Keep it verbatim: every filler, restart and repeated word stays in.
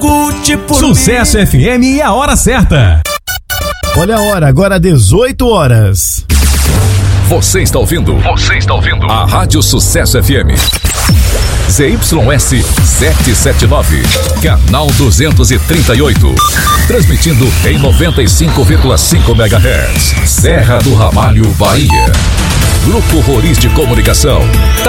Escute por Sucesso mim. F M e a hora certa. Olha a hora, agora dezoito horas. Você está ouvindo? Você está ouvindo? A Rádio Sucesso F M. Z Y S setecentos e setenta e nove, canal duzentos e trinta e oito. Transmitindo em noventa e cinco vírgula cinco megahertz. Serra do Ramalho, Bahia. Grupo Roriz de Comunicação.